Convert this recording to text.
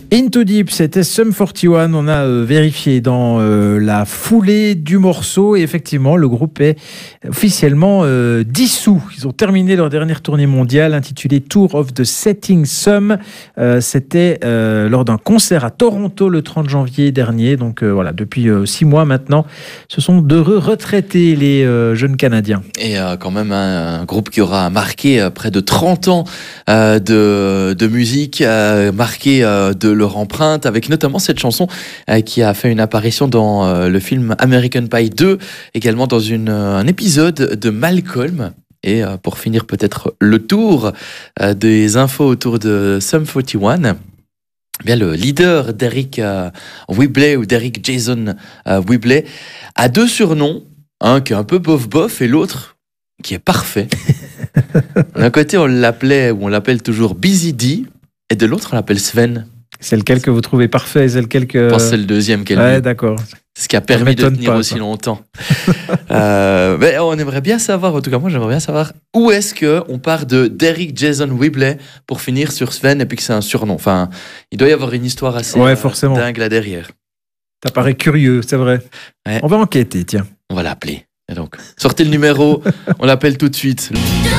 Into Deep, c'était Sum 41. On a vérifié dans la foulée du morceau et effectivement, le groupe est officiellement dissous. Ils ont terminé leur dernière tournée mondiale intitulée Tour of the Setting Sun. C'était lors d'un concert à Toronto le 30 janvier dernier. Donc voilà, depuis 6 mois maintenant, ce sont d'heureux retraités, les jeunes Canadiens. Et quand même un groupe qui aura marqué près de 30 ans de musique, marqué de leur empreinte, avec notamment cette chanson qui a fait une apparition dans le film American Pie 2, également dans un épisode de Malcolm. Et pour finir peut-être le tour des infos autour de Sum 41, eh bien le leader Derek Whibley ou Derek Jason Whibley a 2 surnoms, un qui est un peu bof-bof et l'autre qui est parfait. D'un côté on l'appelle toujours Busy D et de l'autre on l'appelle Sven. C'est lequel que vous trouvez parfait? C'est lequel que... Je pense que c'est le deuxième qu'elle Ouais, d'accord. C'est ce qui a permis de tenir aussi longtemps. Mais on aimerait bien savoir, en tout cas moi j'aimerais bien savoir, où est-ce qu'on part de Derek Jason Whibley pour finir sur Sven et puis que c'est un surnom. Enfin, il doit y avoir une histoire assez dingue là derrière. Ça paraît curieux, c'est vrai. Ouais. On va enquêter, tiens. On va l'appeler. Et donc, sortez le numéro, on l'appelle tout de suite.